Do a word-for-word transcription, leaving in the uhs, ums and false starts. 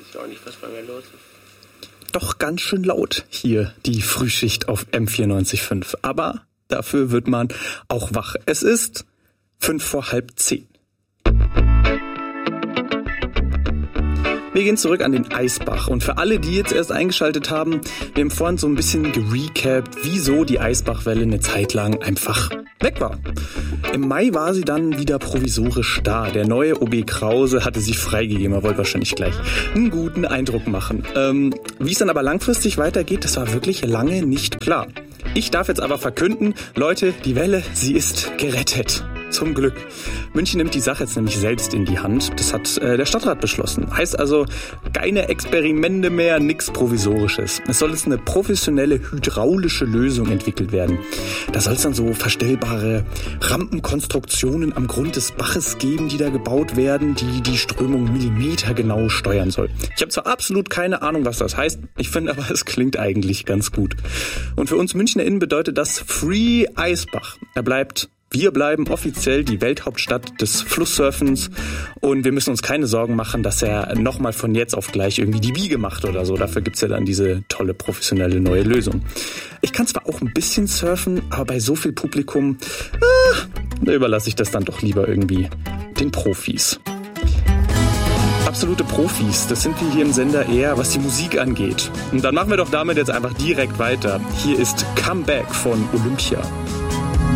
ich auch nicht, was bei mir los ist. Doch ganz schön laut hier die Frühschicht auf M vierundneunzig Komma fünf. Aber dafür wird man auch wach. Es ist fünf vor halb zehn. Wir gehen zurück an den Eisbach und für alle, die jetzt erst eingeschaltet haben, wir haben vorhin so ein bisschen gerecapt, wieso die Eisbachwelle eine Zeit lang einfach weg war. Im Mai war sie dann wieder provisorisch da. Der neue O B Krause hatte sich freigegeben, er wollte wahrscheinlich gleich einen guten Eindruck machen. Ähm, wie es dann aber langfristig weitergeht, das war wirklich lange nicht klar. Ich darf jetzt aber verkünden, Leute, die Welle, sie ist gerettet. Zum Glück. München nimmt die Sache jetzt nämlich selbst in die Hand. Das hat äh, der Stadtrat beschlossen. Heißt also, keine Experimente mehr, nix Provisorisches. Es soll jetzt eine professionelle hydraulische Lösung entwickelt werden. Da soll es dann so verstellbare Rampenkonstruktionen am Grund des Baches geben, die da gebaut werden, die die Strömung millimetergenau steuern soll. Ich habe zwar absolut keine Ahnung, was das heißt, ich finde aber, es klingt eigentlich ganz gut. Und für uns MünchnerInnen bedeutet das Free Eisbach. Er bleibt Wir bleiben offiziell die Welthauptstadt des Flusssurfens und wir müssen uns keine Sorgen machen, dass er nochmal von jetzt auf gleich irgendwie die Wiege macht oder so. Dafür gibt's ja dann diese tolle, professionelle neue Lösung. Ich kann zwar auch ein bisschen surfen, aber bei so viel Publikum, ah, da überlasse ich das dann doch lieber irgendwie den Profis. Absolute Profis, das sind wir hier im Sender eher, was die Musik angeht. Und dann machen wir doch damit jetzt einfach direkt weiter. Hier ist Comeback von Olympia.